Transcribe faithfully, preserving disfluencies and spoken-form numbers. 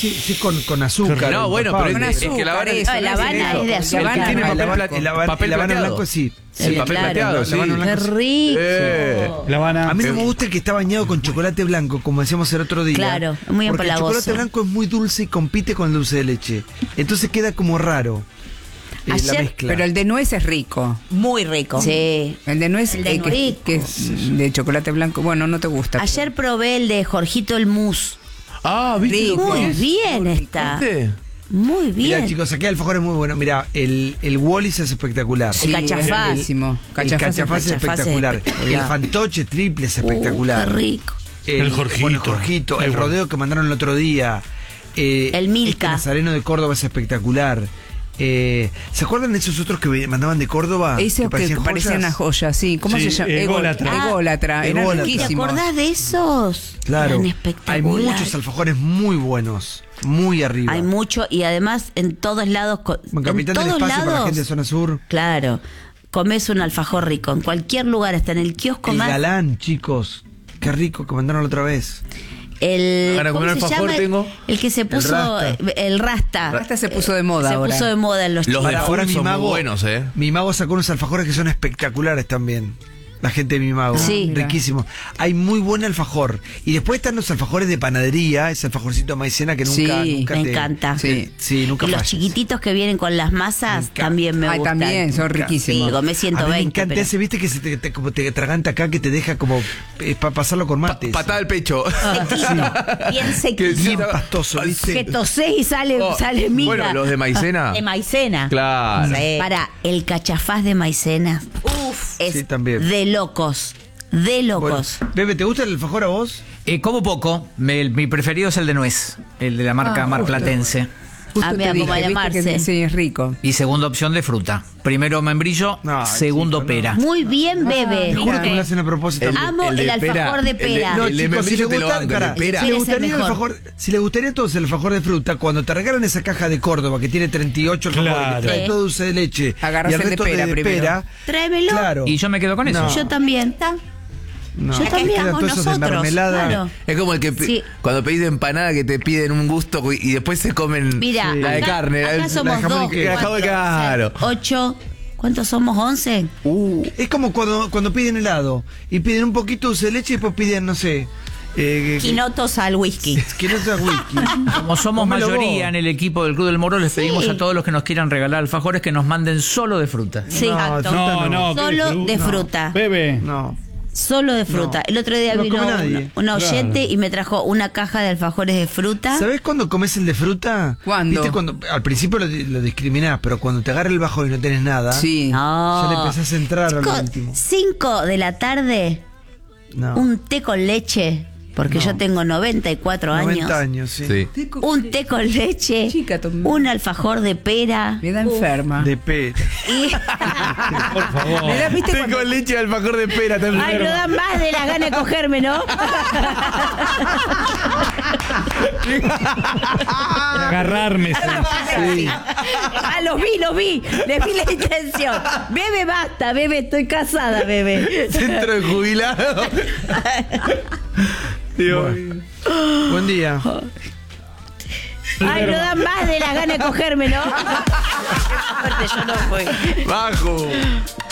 sí, sí con, con azúcar. No, bueno, pero papá, es, es que la Habana es, No, la Habana es de azúcar. el que tiene El papel, blanco. el Habana, Papel el Habana plateado. blanco sí. Sí, papel claro. plateado, sí. La Habana Qué blanco, sí. rico. Eh. La Habana. A mí no Sí. me gusta el que está bañado con chocolate blanco, como decíamos el otro día. Claro, muy porque el empalagoso. chocolate blanco es muy dulce y compite con el dulce de leche. Entonces queda como raro eh, la Ayer- mezcla. Pero el de nuez es rico. Muy rico. Sí. El de nuez El de eh, que, rico. que es de chocolate blanco. Bueno, no te gusta. Ayer probé el de Jorgito el mousse. Ah, ¿viste? Rico. lo que Muy es? bien está. ¿Viste? Muy bien. Mira, chicos, aquí el alfajor es muy bueno. Mira, el, el Wallis es espectacular. Sí, el cachafaz. es buenísimo. El Cachafaz, cachafaz es cachafaz es espectacular. espectacular. El fantoche triple es Uh, espectacular. qué rico. El Jorgito. Bueno, Jorgito, Qué el bueno. rodeo que mandaron el otro día. Eh, El Milka. Este Nazareno de Córdoba es espectacular. Eh, ¿Se acuerdan de esos otros que mandaban de Córdoba? Ese que parecía joyas? una joya, sí. ¿Cómo Sí, se llama? ególatra. Ego- Ególatra. Era Ególatra. ¿Te riquísimo. acordás de esos? Claro. Eran Hay espectaculares. muchos alfajores muy buenos. Muy arriba. Hay mucho y además en todos lados. co- Bueno, en Capitán del todos Espacio para la lados, gente de Zona Sur. claro. Comes un alfajor rico. En cualquier lugar, hasta en el kiosco El más. galán, chicos. Qué rico que mandaron la otra vez. El, Para ¿cómo comer se alfajor llama? tengo. El que se puso. rasta. El rasta. Rasta se puso de moda Se ahora. puso de moda en los Los chicos. de Para Full ahora mi son muy mago, buenos, ¿eh? Mi mago sacó unos alfajores que son espectaculares también. La gente de mi mago. Sí. Riquísimo. Hay muy buen alfajor. Y después están los alfajores de panadería, ese alfajorcito de maicena que nunca, Sí, nunca me te- encanta. Sí. Sí, nunca Y los falles. chiquititos que vienen con las masas encanta. también me Ay, gustan. también, son Sí, riquísimos. comé ciento A mí me veinte. encanta pero- ese, viste, que se te, te- como te atraganta acá, que te deja como para pasarlo con Pa- mate. patada al pecho. Bien sequito. Que sí, Bien estaba- pastoso, ¿viste? Que tosés y sale, Oh, sale miga. Bueno, los de maicena. De maicena. Claro. Sí. Para el cachafaz de maicena Uf. es Sí, también. de locos. De Bueno, locos. Bebe, ¿te gusta el alfajor a vos? Eh, como poco, me- el- mi preferido es el de nuez, el de la marca Ah, marplatense. Justo Ah, mira, te como dije, la viste que Marce. sí, es rico. Y segunda opción de fruta. Primero membrillo, No, segundo chico, no. pera. Muy bien, bebe. Te juro que me lo hacen a propósito. El- Amo el, de alfajor pera, de el de- pera. No, el de chicos, si membrillo les te lo gusta, banco, el de pará, pera. si Sí, les es el gustaría el mejor. alfajor, si les gustaría a todos el alfajor de fruta, cuando te regalan esa caja de Córdoba que tiene treinta y ocho alfajores, Claro. que trae Sí. todo dulce de leche Agarras y el el de resto pera de, de primero. pera, Tráemelo. claro. Y yo me quedo con eso. Yo también. No, Yo también. quedan todos esos de nosotros, mermelada. Claro. Es como el que pe- Sí. cuando pedís de empanada que te piden un gusto y después se comen Mira, la de acá, carne. acá la- somos jamón y dos, queso. La jamón y cuatro, claro. seis, ocho. ¿Cuántos somos? ¿Once? Uh, Es como cuando, cuando piden helado y piden un poquito de dulce de leche y después piden, no sé, eh, que, Quinotos al whisky. que no sea whisky. Como somos Cómelo mayoría vos. en el equipo del Club del Moro, les pedimos Sí. a todos los que nos quieran regalar alfajores que nos manden solo de fruta. Sí. No, Exacto. fruta No, no. ¿qué Solo fru- de no. fruta. Bebe. No. Solo de fruta. No. El otro día No vino come una, nadie. una oyente Claro. y me trajo una caja de alfajores de fruta. ¿Sabés cuándo comes el de fruta? ¿Cuándo? ¿Viste cuando al principio lo, lo discriminás, pero cuando te agarra el bajo y no tenés nada, Sí. No. ya le empezás a entrar al Chicos, último. cinco de la tarde, No. un té con leche, porque No. yo tengo noventa y cuatro noventa años. años, sí. sí. Un té con leche, Chica, tom- un alfajor de pera. Me da enferma. De pera. Y... Por favor. Me da, ¿viste Tengo cuando- leche de alfajor de pera también. Ay, no dan más de las ganas de cogerme, ¿no? Agarrarme. sí. Ah, los vi, los vi. Les vi la intención. Bebe, basta, bebe, estoy casada, bebe. Centro de jubilado. Dios. Buen día. Ay, no dan más de las ganas de cogerme, ¿no? Qué fuerte, yo no fui. Bajo.